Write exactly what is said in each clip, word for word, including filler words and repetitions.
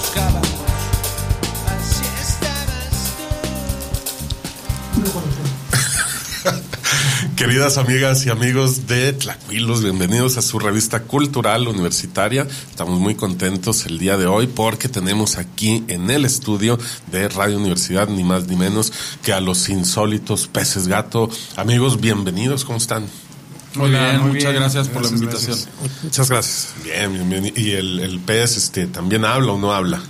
buscaba, así estabas tú. Queridas amigas y amigos de Tlacuilos, bienvenidos a su revista cultural universitaria. Estamos muy contentos el día de hoy porque tenemos aquí en el estudio de Radio Universidad ni más ni menos que a los insólitos Peces Gato. Amigos, bienvenidos, ¿cómo están? Muy Hola, bien, muy muchas bien. gracias por Gracias, la invitación. gracias. Muchas gracias. Bien, bien, bien. ¿Y el, el pez este, también habla o no habla?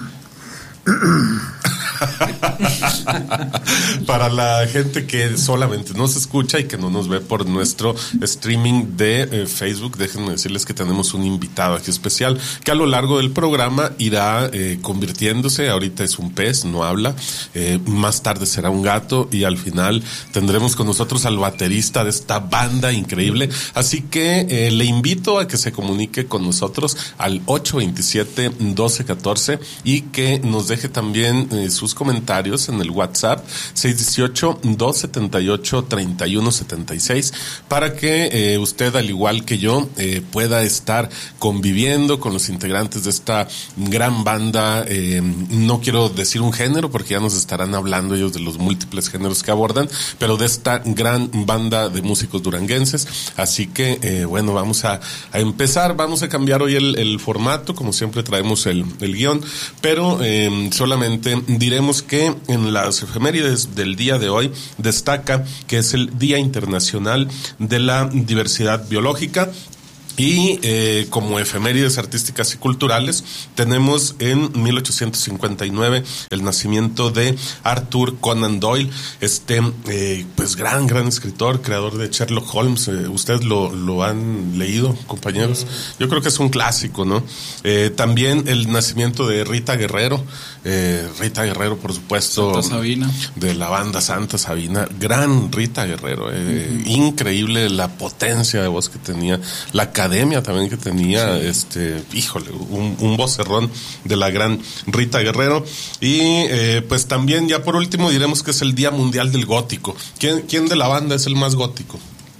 Para la gente que solamente nos escucha y que no nos ve por nuestro streaming de eh, Facebook, déjenme decirles que tenemos un invitado aquí especial que a lo largo del programa irá eh, convirtiéndose. Ahorita es un pez, no habla, eh, más tarde será un gato y al final tendremos con nosotros al baterista de esta banda increíble. Así que eh, le invito a que se comunique con nosotros al ocho veintisiete, doce catorce y que nos deje también eh, sus comentarios en el WhatsApp seis dieciocho, dos setenta y ocho, treinta y uno setenta y seis para que eh, usted, al igual que yo, eh, pueda estar conviviendo con los integrantes de esta gran banda. Eh, no quiero decir un género porque ya nos estarán hablando ellos de los múltiples géneros que abordan, pero de esta gran banda de músicos duranguenses. Así que eh, bueno, vamos a, a empezar. Vamos a cambiar hoy el, el formato, como siempre traemos el, el guión, pero eh, solamente diremos que en las efemérides del día de hoy destaca que es el Día Internacional de la Diversidad Biológica. Y eh, como efemérides artísticas y culturales tenemos en mil ochocientos cincuenta y nueve el nacimiento de Arthur Conan Doyle, este eh, pues gran gran escritor, creador de Sherlock Holmes. Eh, ustedes lo, lo han leído, compañeros. Yo creo que es un clásico, ¿no? Eh, también el nacimiento de Rita Guerrero, eh, Rita Guerrero, por supuesto, Santa Sabina, de la banda Santa Sabina, gran Rita Guerrero, eh, uh-huh. Increíble la potencia de voz que tenía, la academia también que tenía, sí. este, híjole, un, un vocerrón de la gran Rita Guerrero. Y eh, pues también, ya por último, diremos que es el Día Mundial del Gótico. ¿Quién, quién de la banda es el más gótico?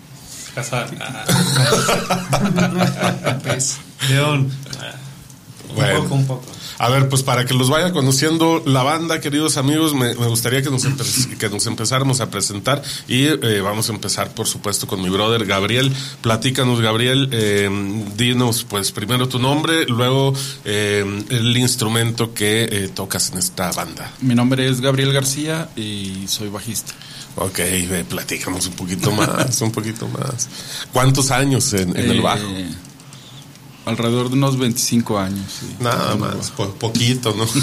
León. Bueno. Un poco, un poco. A ver, pues para que los vaya conociendo la banda, queridos amigos, me, me gustaría que nos, empe- que nos empezáramos a presentar y eh, vamos a empezar, por supuesto, con mi brother Gabriel. Platícanos, Gabriel, eh, dinos pues primero tu nombre, luego eh, el instrumento que eh, tocas en esta banda. mi nombre es Gabriel García y soy bajista. Ok, eh, platícanos un poquito más, un poquito más. ¿Cuántos años en, en eh, el bajo? Alrededor de unos veinticinco años. Sí. Nada más, po- poquito, ¿no?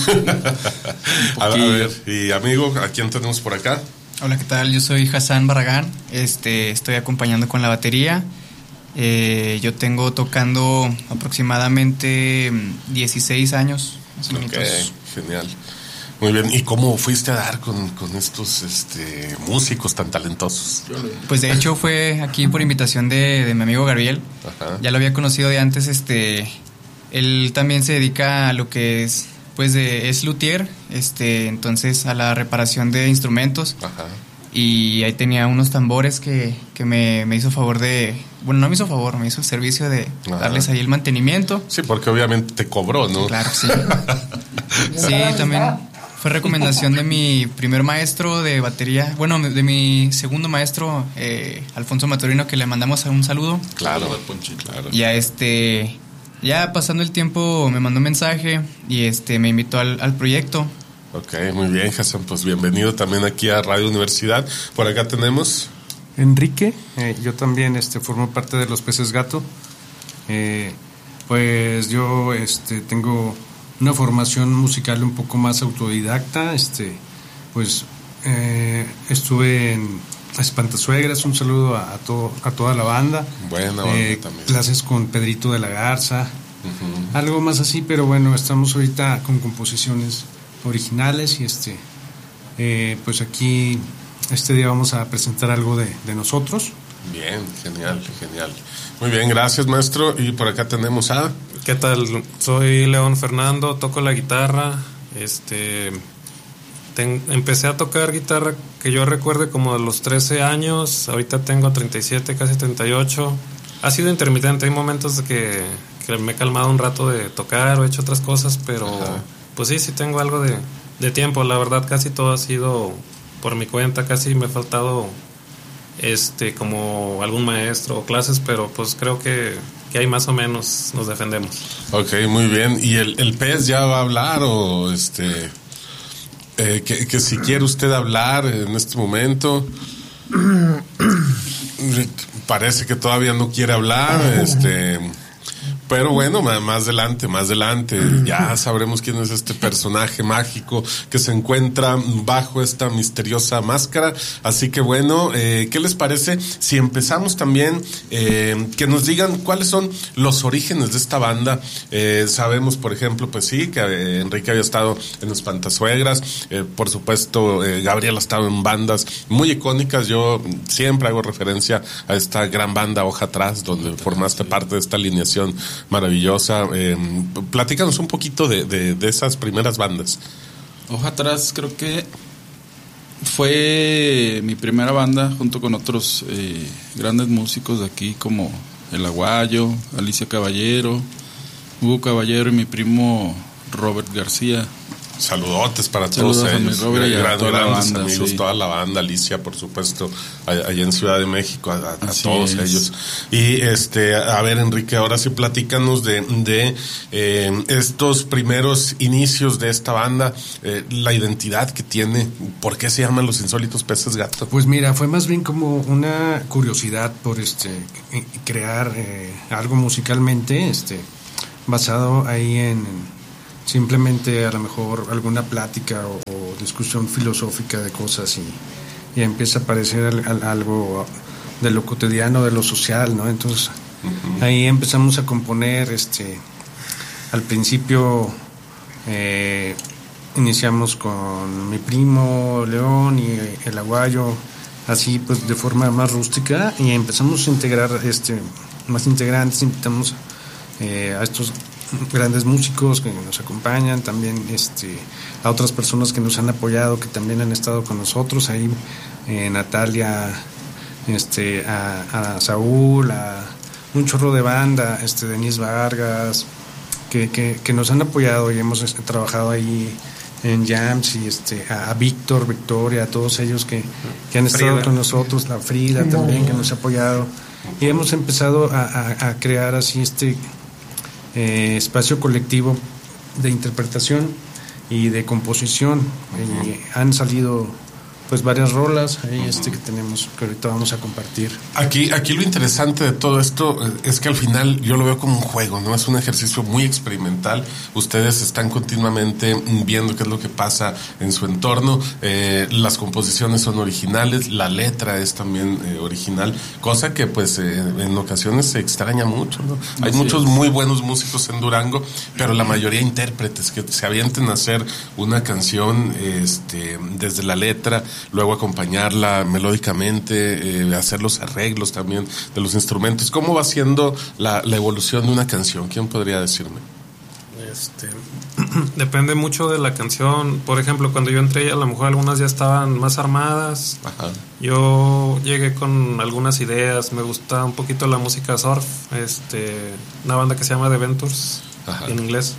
a, a ver, y amigo, ¿a quién tenemos por acá? Hola, ¿qué tal? Yo soy Hassan Barragán, este, estoy acompañando con la batería. Eh, yo tengo tocando aproximadamente dieciséis años. Ok, genial. Muy bien, ¿y cómo fuiste a dar con, con estos este, músicos tan talentosos? Pues de hecho fue aquí por invitación de, de mi amigo Gabriel. Ajá. Ya lo había conocido de antes, este, él también se dedica a lo que es, pues de, es luthier, este, entonces a la reparación de instrumentos. Ajá. Y ahí tenía unos tambores que, que me, me hizo favor de, bueno, no me hizo favor, me hizo el servicio de Ajá. darles ahí el mantenimiento. Sí, porque obviamente te cobró, ¿no? Claro, sí. Sí, también fue recomendación de mi primer maestro de batería, bueno, de mi segundo maestro, eh, Alfonso Maturino, que le mandamos un saludo. Claro, claro. Y a este, ya pasando el tiempo me mandó un mensaje y este me invitó al, al proyecto. Ok, muy bien, Hassan, pues bienvenido también aquí a Radio Universidad. Por acá tenemos Enrique, eh, yo también este, formo parte de los Peces Gato. Eh, pues yo este, tengo una formación musical un poco más autodidacta. Este, pues eh, estuve en Espantasuegras, un saludo a, a, todo, a toda la banda. Buena eh, banda también. Clases con Pedrito de la Garza, uh-huh. Algo más así, pero bueno, estamos ahorita con composiciones originales y este, eh, pues aquí este día vamos a presentar algo de, de nosotros. Bien, genial, genial. Muy bien, gracias, maestro. Y por acá tenemos a... ¿Qué tal? Soy León Fernando, toco la guitarra. Este, ten, empecé a tocar guitarra que yo recuerde como a los trece años. Ahorita tengo treinta y siete, casi treinta y ocho. Ha sido intermitente, hay momentos de que, que me he calmado un rato de tocar o he hecho otras cosas, pero... Ajá. pues sí, sí tengo algo de, de tiempo. La verdad casi todo ha sido por mi cuenta, casi me ha faltado este como algún maestro o clases, pero pues creo que, que ahí más o menos nos defendemos. Ok, muy bien. ¿Y el, el pez ya va a hablar o este eh, que, que si quiere usted hablar en este momento? Parece que todavía no quiere hablar, este, pero bueno, más adelante, más adelante, ya sabremos quién es este personaje mágico que se encuentra bajo esta misteriosa máscara. Así que bueno, eh, ¿qué les parece si empezamos también eh, que nos digan cuáles son los orígenes de esta banda? Eh, sabemos, por ejemplo, pues sí, que eh, Enrique había estado en los Pantasuegras, eh, por supuesto, eh, Gabriel ha estado en bandas muy icónicas. Yo siempre hago referencia a esta gran banda Hoja Atrás, donde formaste parte de esta alineación maravillosa. Eh, platícanos un poquito de, de, de esas primeras bandas. Hoja Atrás creo que fue mi primera banda junto con otros eh, grandes músicos de aquí como El Aguayo, Alicia Caballero, Hugo Caballero y mi primo Robert García. Saludotes para Saludos todos a mi ellos, Robert y a gran, toda la grandes banda, amigos, sí. toda la banda, Alicia, por supuesto, allá en Ciudad de México, a, a Así todos es. ellos. Y este, a ver, Enrique, ahora sí platícanos de, de eh, estos primeros inicios de esta banda, eh, la identidad que tiene, ¿por qué se llaman Los Insólitos Peces Gato? Pues mira, fue más bien como una curiosidad por este crear eh, algo musicalmente, este, basado ahí en simplemente a lo mejor alguna plática o, o discusión filosófica de cosas y, y empieza a aparecer al, al, algo de lo cotidiano, de lo social, ¿no? Entonces uh-huh. ahí empezamos a componer, este, al principio eh, iniciamos con mi primo León y El Aguayo, así pues de forma más rústica, y empezamos a integrar este más integrantes, invitamos eh, a estos grandes músicos que nos acompañan, también este a otras personas que nos han apoyado, que también han estado con nosotros ahí, eh, Natalia, este a, a Saúl, a un chorro de banda, este Denise Vargas, que, que, que nos han apoyado y hemos este, trabajado ahí en jams, y este a, a Víctor, Victoria, a todos ellos que, que han estado Frida. con nosotros, la Frida también que nos ha apoyado, y hemos empezado a, a, a crear así este Eh, espacio colectivo de interpretación y de composición. Uh-huh. Y han salido pues varias rolas ahí uh-huh. este que tenemos, que ahorita vamos a compartir. Aquí, aquí lo interesante de todo esto es que al final yo lo veo como un juego, ¿no? Es un ejercicio muy experimental. Ustedes están continuamente viendo qué es lo que pasa en su entorno. Eh, las composiciones son originales, la letra es también eh, original, cosa que pues eh, en ocasiones se extraña mucho, ¿no? Hay Así muchos es. muy buenos músicos en Durango, pero la mayoría intérpretes que se avienten a hacer una canción este, desde la letra, luego acompañarla melódicamente, eh, hacer los arreglos también de los instrumentos. ¿Cómo va siendo la, la evolución de una canción? ¿Quién podría decirme? Este, depende mucho de la canción. Por ejemplo, cuando yo entré, a lo mejor algunas ya estaban más armadas. Ajá. Yo llegué con algunas ideas. Me gusta un poquito la música surf, este, una banda que se llama The Ventures, Ajá. en inglés.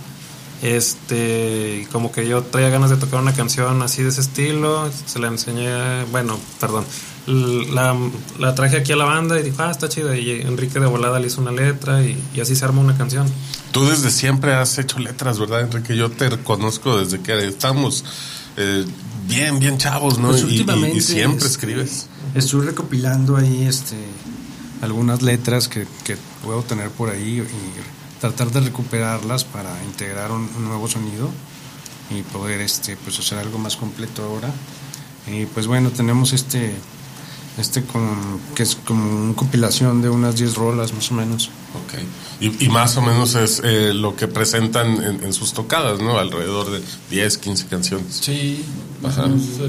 Este, como que yo traía ganas de tocar una canción así de ese estilo. Se la enseñé, bueno, perdón, la, la traje aquí a la banda y dijo, ah, está chida. Y Enrique de volada le hizo una letra y, y así se armó una canción. Tú desde siempre has hecho letras, ¿verdad, Enrique? Yo te reconozco desde que estamos eh, bien, bien chavos, ¿no? Pues y, últimamente y, y siempre es- escribes. Estoy recopilando ahí este algunas letras que, que puedo tener por ahí y tratar de recuperarlas para integrar un, un nuevo sonido y poder este pues hacer algo más completo ahora. Y pues bueno, tenemos este este con, que es como una compilación de unas diez rolas más o menos. Okay. Y, y más o menos es eh, lo que presentan en, en sus tocadas, ¿no? Alrededor de diez, quince canciones. Sí, Ajá.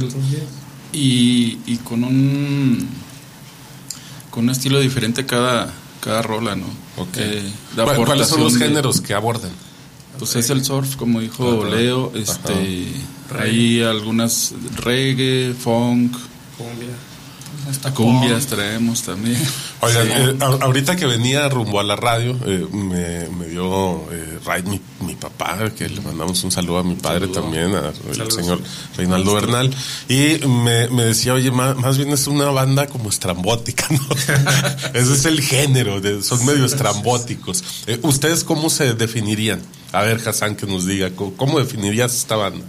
y, y con un con un estilo diferente cada cada rola, ¿no? Okay. Eh, la ¿Cuál- ¿Cuáles son los aportación de- géneros que abordan? Pues es el surf, como dijo Ajá. Leo, este, hay algunas reggae, funk, Cumbia. hasta Cumbias pop. traemos también. Oigan, Sí. eh, a- ahorita que venía rumbo a la radio, eh, me, me dio eh, ride mi, mi papá, que le mandamos un saludo a mi padre Saludo. también, al Saludos. señor Reinaldo Bernal, y me, me decía, oye, ma- más bien es una banda como estrambótica, ¿no? Ese es el género, de- son medio estrambóticos. Eh, ¿Ustedes cómo se definirían? A ver, Hassan, que nos diga, ¿cómo, cómo definirías esta banda?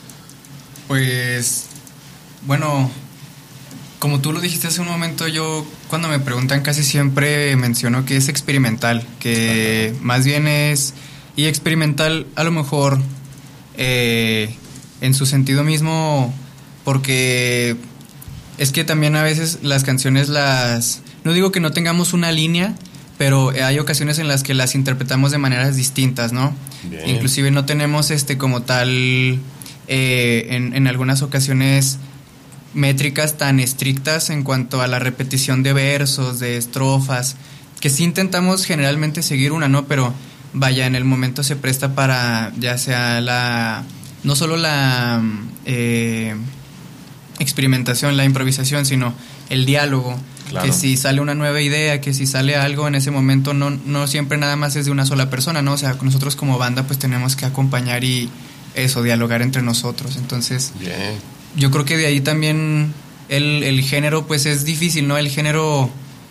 Pues, bueno, como tú lo dijiste hace un momento, yo cuando me preguntan casi siempre menciono que es experimental, que más bien es, y experimental a lo mejor eh, en su sentido mismo, porque es que también a veces las canciones las, no digo que no tengamos una línea, pero hay ocasiones en las que las interpretamos de maneras distintas, ¿no? Bien. Inclusive no tenemos este como tal eh, en, en algunas ocasiones métricas tan estrictas en cuanto a la repetición de versos, de estrofas, que sí intentamos generalmente seguir una, ¿no? Pero vaya, en el momento se presta para ya sea la, no solo la eh, experimentación, la improvisación, sino el diálogo. Claro. Que si sale una nueva idea, que si sale algo en ese momento, no, no siempre nada más es de una sola persona, ¿no? O sea, nosotros como banda pues tenemos que acompañar y eso, dialogar entre nosotros. Entonces, Bien. yo creo que de ahí también el, el género pues es difícil, ¿no? El género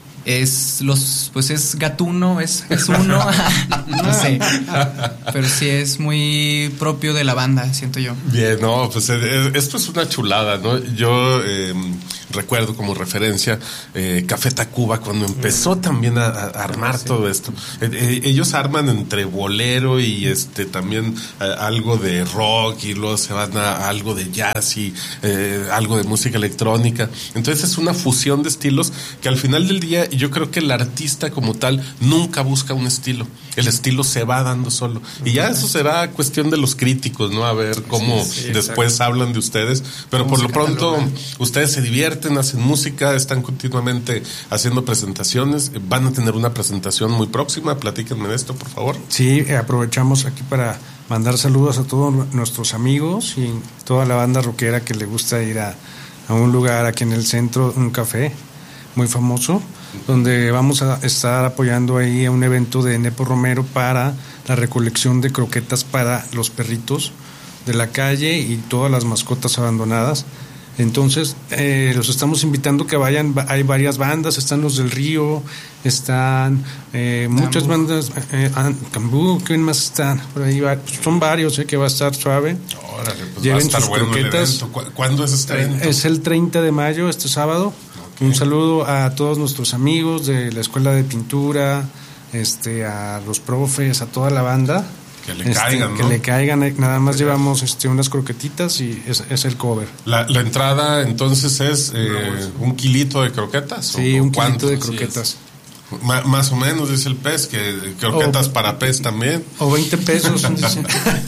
es los pues es gatuno, es, es uno, no sé, pero sí es muy propio de la banda, siento yo. Bien, no, pues eh, eh, esto es una chulada, ¿no? Yo eh, recuerdo como referencia eh, Café Tacuba cuando empezó también a, a armar todo esto. Eh, eh, ellos arman entre bolero y este también eh, algo de rock y luego se van a, a algo de jazz y eh, algo de música electrónica. Entonces es una fusión de estilos que al final del día yo creo que el artista como tal nunca busca un estilo. El estilo se va dando solo. Y ya eso será cuestión de los críticos, ¿no? A ver cómo Sí, sí, después exacto. hablan de ustedes. Pero por lo se pronto, catalogan. ustedes se divierten, hacen música, están continuamente haciendo presentaciones. Van a tener una presentación muy próxima. Platíquenme de esto, por favor. Sí, eh, aprovechamos aquí para mandar saludos a todos nuestros amigos y toda la banda rockera que le gusta ir a, a un lugar aquí en el centro, un café muy famoso, donde vamos a estar apoyando ahí a un evento de Nepo Romero para la recolección de croquetas para los perritos de la calle y todas las mascotas abandonadas. Entonces, eh, los estamos invitando que vayan. Hay varias bandas, están los del Río, están eh, muchas bandas, eh, ah, Cambú, ¿quién más están? Por ahí va, son varios, eh, que va a estar suave. Órale, pues Lleven va a estar sus bueno el croquetas. evento. ¿Cu- ¿Cuándo es este evento? Es el treinta de mayo, este sábado. Un saludo a todos nuestros amigos de la Escuela de Pintura, este, a los profes, a toda la banda. Que le Este, caigan, que ¿no? le caigan, eh, nada más llevamos este, unas croquetitas y es, es el cover. La, la entrada entonces es eh, un kilito de croquetas. Sí, ¿o un cuánto? kilito de Así croquetas. Ma- más o menos, dice el pez, que croquetas O- para pez también. O veinte pesos. dice.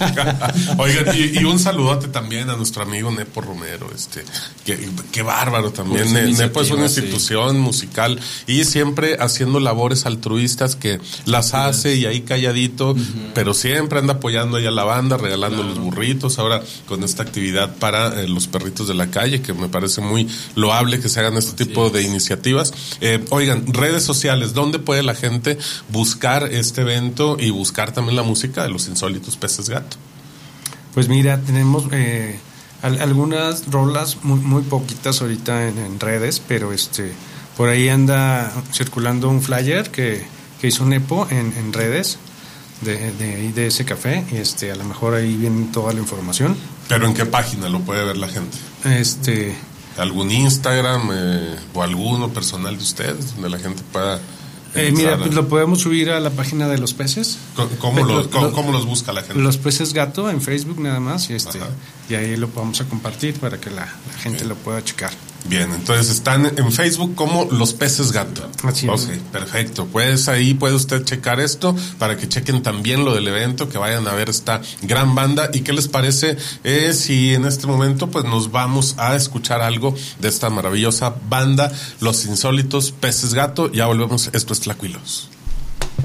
Oigan, y, y un saludote también a nuestro amigo Nepo Romero, este, que, que bárbaro también. Por esa Ne- Nepo es una iniciativa, sí. institución musical y siempre haciendo labores altruistas que las hace y ahí calladito, pero siempre anda apoyando ahí a la banda, regalando los burritos, ahora con esta actividad para eh, los perritos de la calle, que me parece muy loable que se hagan este tipo de iniciativas. Eh, oigan, redes sociales, ¿dónde puede la gente buscar este evento y buscar también la música de los insólitos peces gato? Pues mira, tenemos eh, al- algunas rolas, muy, muy poquitas ahorita en, en redes, pero este por ahí anda circulando un flyer que, que hizo Nepo en, en redes de, de, de ese café, y este a lo mejor ahí viene toda la información. ¿Pero en qué página lo puede ver la gente? Este ¿Algún Instagram eh, o alguno personal de ustedes donde la gente pueda eh, entrar mira, a- pues lo podemos subir a la página de los peces. ¿Cómo, cómo Lo- los, cómo- lo- cómo los busca la gente? Los peces gato en Facebook nada más, y este Ajá. y ahí lo vamos a compartir para que la, la gente lo pueda checar. Bien, entonces están en Facebook como Los Peces Gato. Así es. Ok, perfecto. Pues ahí puede usted checar esto para que chequen también lo del evento, que vayan a ver esta gran banda. ¿Y qué les parece eh, si en este momento pues nos vamos a escuchar algo de esta maravillosa banda, Los Insólitos Peces Gato? Ya volvemos, esto es Tlacuilos.